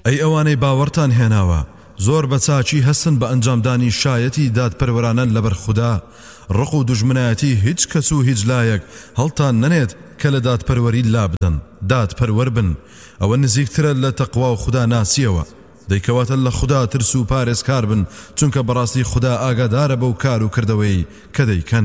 ئەی ئەوانەی باوەڕتان هێناوە زۆر بە چاچی هەستن بە ئەنجامدانی شایەتی دادپەروەرانە لەبەر خوددا ڕق و دوژمنایەتی هیچ کەس و هیچ لایەک هەڵتان نەنێت کە لە دادپەروەری لا بدەن دادپەروەر بن ئەوە نزیکترە لە تەقوا و خوددا ناسیەوە دەیکەواتە لە خوددا ترس و پارێزکار بن چونکە بەڕاستی خوددا ئاگادارە بەو کار و کردەوەی کە دەیکەن